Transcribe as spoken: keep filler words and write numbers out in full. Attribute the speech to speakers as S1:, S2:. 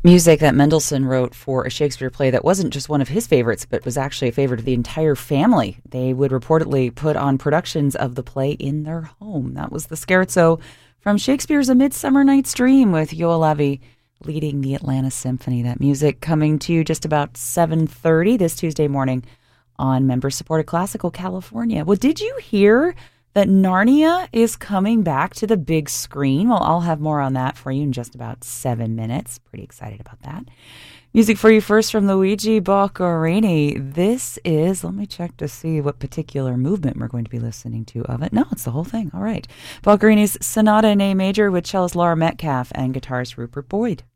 S1: Music that Mendelssohn wrote for a Shakespeare play that wasn't just one of his favorites, but was actually a favorite of the entire family. They would reportedly put on productions of the play in their home. That was the scherzo from Shakespeare's A Midsummer Night's Dream, with Yoel Levi leading the Atlanta Symphony. That music coming to you just about seven thirty this Tuesday morning on member-supported Classical California. Well, did you hear that Narnia is coming back to the big screen? Well, I'll have more on that for you in just about seven minutes. Pretty excited about that. Music for you first from Luigi Boccherini. This is, let me check to see what particular movement we're going to be listening to of it. No, it's the whole thing. All right. Boccherini's Sonata in A Major with cellist Laura Metcalf and guitarist Rupert Boyd.